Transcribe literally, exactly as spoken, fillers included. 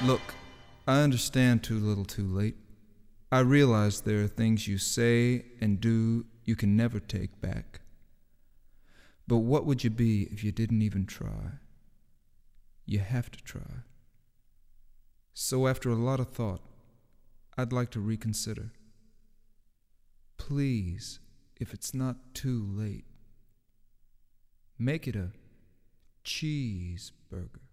Look, I understand too little too late. I realize there are things you say and do you can never take back. But what would you be if you didn't even try? You have to try. So after a lot of thought, I'd like to reconsider. Please, if it's not too late, make it a cheeseburger.